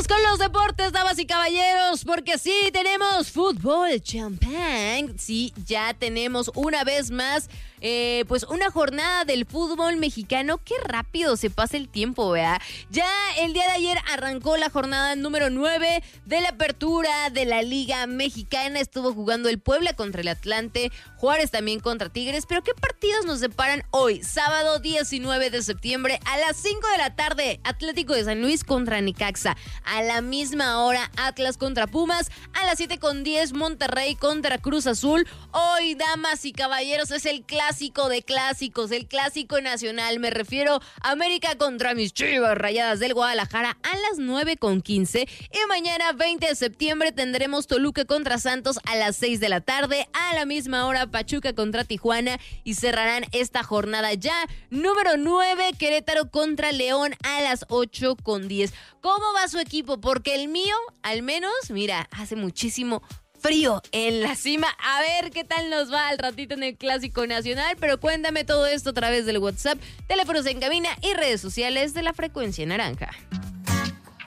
Vamos con los deportes, damas y caballeros, porque sí, tenemos fútbol champán. Sí, ya tenemos una vez más, pues una jornada del fútbol mexicano. Qué rápido se pasa el tiempo, ¿verdad? Ya el día de ayer arrancó la jornada número 9 de la apertura de la Liga Mexicana. Estuvo jugando el Puebla contra el Atlante, Juárez también contra Tigres. Pero ¿qué partidos nos separan hoy? Sábado 19 de septiembre a las 5 de la tarde, Atlético de San Luis contra Necaxa. A la misma hora, Atlas contra Pumas. A las 7:10, Monterrey contra Cruz Azul. Hoy, damas y caballeros, es el clásico de clásicos, el clásico nacional. Me refiero a América contra mis Chivas Rayadas del Guadalajara a las 9:15. Y mañana, 20 de septiembre, tendremos Toluca contra Santos a las 6 de la tarde. A la misma hora, Pachuca contra Tijuana. Y cerrarán esta jornada ya número 9, Querétaro contra León a las 8:10. ¿Cómo va su equipo? Porque el mío, al menos, mira, hace muchísimo frío en la cima. A ver qué tal nos va al ratito en el Clásico Nacional. Pero cuéntame todo esto a través del WhatsApp, teléfonos en cabina y redes sociales de La Frecuencia Naranja.